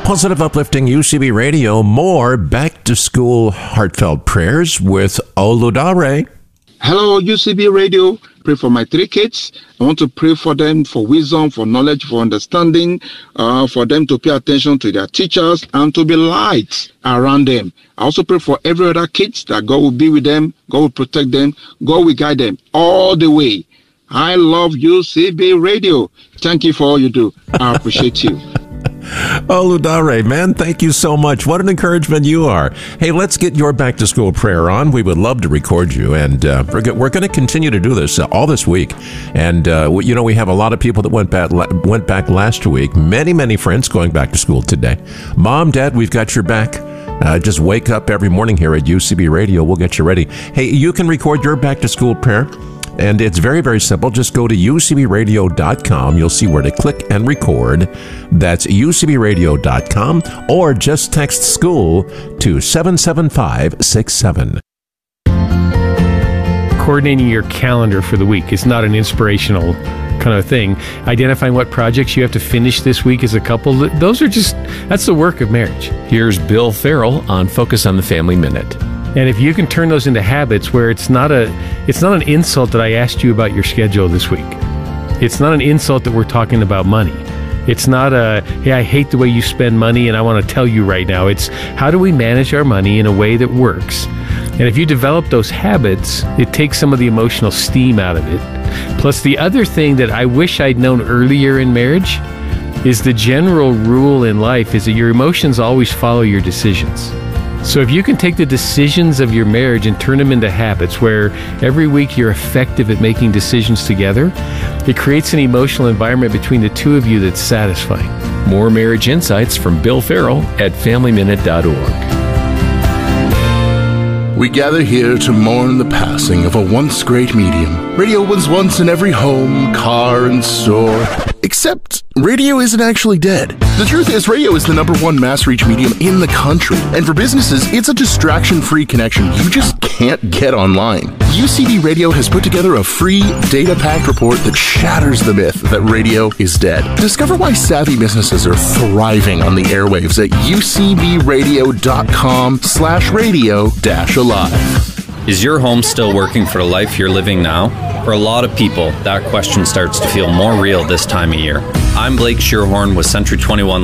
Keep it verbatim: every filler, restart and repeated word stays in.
Positive, uplifting U C B Radio. More back-to-school heartfelt prayers with Oludare. Hello, U C B Radio. Pray for my three kids. I want to pray for them for wisdom, for knowledge, for understanding, uh, for them to pay attention to their teachers and to be lights around them. I also pray for every other kids that God will be with them, God will protect them, God will guide them all the way. I love U C B Radio. Thank you for all you do. I appreciate you. Oludare, man, thank you so much. What an encouragement you are. Hey, let's get your back-to-school prayer on. We would love to record you, and uh, we're, we're going to continue to do this uh, all this week. And, uh, you know, we have a lot of people that went back, went back last week. Many, many friends going back to school today. Mom, Dad, we've got your back. Uh, just wake up every morning here at U C B Radio. We'll get you ready. Hey, you can record your back-to-school prayer. And it's very, very simple. Just go to U C B radio dot com. You'll see where to click and record. That's U C B radio dot com. Or just text school to seven seven five six seven. Coordinating your calendar for the week is not an inspirational kind of thing. Identifying what projects you have to finish this week as a couple, those are just, that's the work of marriage. Here's Bill Farrell on Focus on the Family Minute. And if you can turn those into habits where it's not a, it's not an insult that I asked you about your schedule this week. It's not an insult that we're talking about money. It's not a, hey, I hate the way you spend money and I want to tell you right now. It's how do we manage our money in a way that works? And if you develop those habits, it takes some of the emotional steam out of it. Plus, the other thing that I wish I'd known earlier in marriage is the general rule in life is that your emotions always follow your decisions. So if you can take the decisions of your marriage and turn them into habits where every week you're effective at making decisions together, it creates an emotional environment between the two of you that's satisfying. More marriage insights from Bill Farrell at family minute dot org. We gather here to mourn the passing of a once great medium. Radio was once in every home, car, and store. Except, radio isn't actually dead. The truth is, radio is the number one mass reach medium in the country. And for businesses, it's a distraction-free connection you just can't get online. U C B Radio has put together a free, data-packed report that shatters the myth that radio is dead. Discover why savvy businesses are thriving on the airwaves at U C B radio dot com slash radio dash alive. Is your home still working for the life you're living now? For a lot of people, that question starts to feel more real this time of year. I'm Blake Shearhorn with Century twenty-one